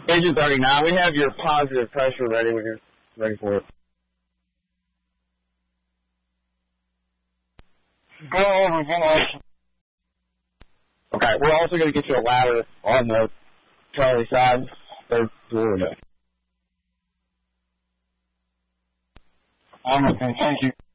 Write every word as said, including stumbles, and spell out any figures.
Agent thirty-nine, we have your positive pressure ready when you're ready for it. Go over, ventilation. Okay, we're also going to get you a ladder on the Charlie side, third floor. I'm okay, thank you.